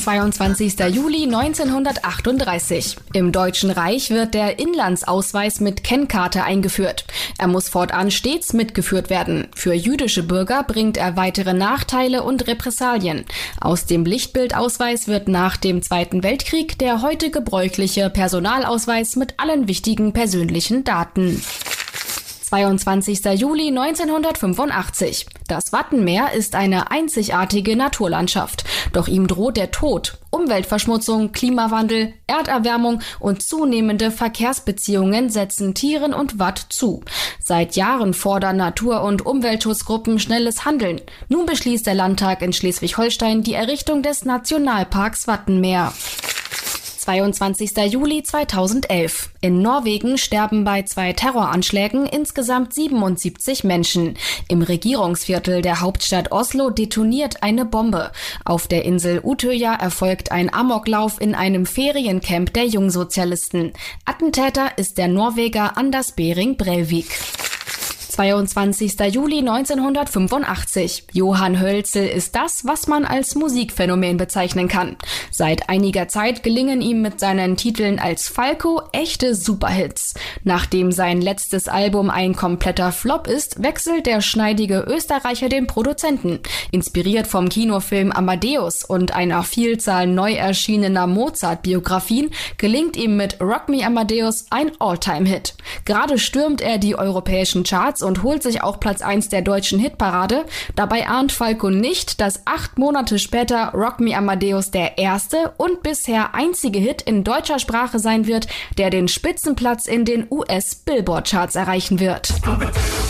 22. Juli 1938. Im Deutschen Reich wird der Inlandsausweis mit Kennkarte eingeführt. Er muss fortan stets mitgeführt werden. Für jüdische Bürger bringt er weitere Nachteile und Repressalien. Aus dem Lichtbildausweis wird nach dem Zweiten Weltkrieg der heute gebräuchliche Personalausweis mit allen wichtigen persönlichen Daten. 22. Juli 1985. Das Wattenmeer ist eine einzigartige Naturlandschaft. Doch ihm droht der Tod. Umweltverschmutzung, Klimawandel, Erderwärmung und zunehmende Verkehrsbeziehungen setzen Tieren und Watt zu. Seit Jahren fordern Natur- und Umweltschutzgruppen schnelles Handeln. Nun beschließt der Landtag in Schleswig-Holstein die Errichtung des Nationalparks Wattenmeer. 22. Juli 2011. In Norwegen sterben bei 2 Terroranschlägen insgesamt 77 Menschen. Im Regierungsviertel der Hauptstadt Oslo detoniert eine Bombe. Auf der Insel Utøya erfolgt ein Amoklauf in einem Feriencamp der Jungsozialisten. Attentäter ist der Norweger Anders Behring Breivik. 22. Juli 1985. Johann Hölzel ist das, was man als Musikphänomen bezeichnen kann. Seit einiger Zeit gelingen ihm mit seinen Titeln als Falco echte Superhits. Nachdem sein letztes Album ein kompletter Flop ist, wechselt der schneidige Österreicher den Produzenten. Inspiriert vom Kinofilm Amadeus und einer Vielzahl neu erschienener Mozart-Biografien gelingt ihm mit Rock Me Amadeus ein All-Time-Hit. Gerade stürmt er die europäischen Charts und holt sich auch Platz 1 der deutschen Hitparade. Dabei ahnt Falco nicht, dass 8 Monate später Rock Me Amadeus der erste und bisher einzige Hit in deutscher Sprache sein wird, der den Spitzenplatz in den US-Billboard-Charts erreichen wird.